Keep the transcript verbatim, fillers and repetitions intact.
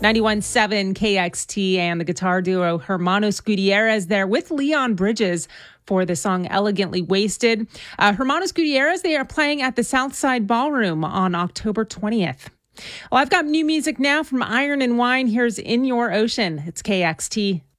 ninety-one point seven K X T and the guitar duo Hermanos Gutierrez there with Leon Bridges for the song Elegantly Wasted. Uh, Hermanos Gutierrez, they are playing at the Southside Ballroom on October twentieth. Well, I've got new music now from Iron and Wine. Here's In Your Ocean. It's K X T.